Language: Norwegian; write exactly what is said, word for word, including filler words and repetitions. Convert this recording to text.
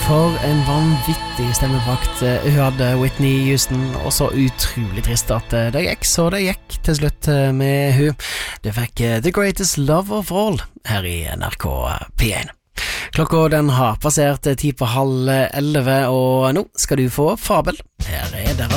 For en vanvittig stemmeprakt hun hadde, Whitney Houston, og så utrolig trist at det gikk, så det gikk til slutt med hun. Du fikk The Greatest Love of All her i N R K P én. Klokka den har passert ti på halv elleve, og nå skal du få Fabel. Her er deres